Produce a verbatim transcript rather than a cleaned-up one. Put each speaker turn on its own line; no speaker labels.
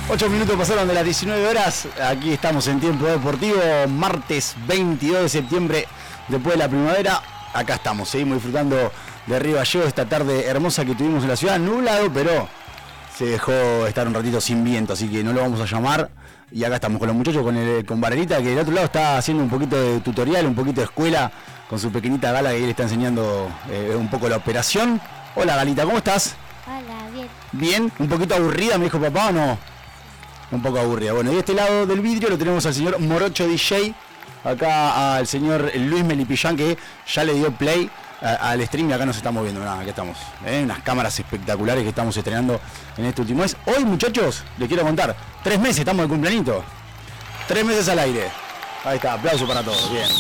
ocho minutos pasaron de las diecinueve horas. Aquí estamos en Tiempo Deportivo, martes veintidós de septiembre, después de la primavera. Acá estamos, seguimos disfrutando de Río Gallegos, esta tarde hermosa que tuvimos en la ciudad, nublado, pero se dejó estar un ratito sin viento, así que no lo vamos a llamar. Y acá estamos con los muchachos, con el con Barerita, que del otro lado está haciendo un poquito de tutorial, un poquito de escuela, con su pequeñita Gala, que él está enseñando eh, un poco la operación. Hola Galita, ¿cómo estás?
Hola, bien.
Bien, un poquito aburrida, me dijo papá, ¿o no? Un poco aburrida. Bueno, y de este lado del vidrio lo tenemos al señor Morocho D J, acá al señor Luis Melipillán, que ya le dio play a, al stream y acá nos estamos viendo. Nada, aquí estamos, ¿eh? Unas cámaras espectaculares que estamos estrenando en este último mes. Hoy, muchachos, les quiero contar, tres meses estamos de cumpleañito. Tres meses al aire. Ahí está, aplauso para todos, bien.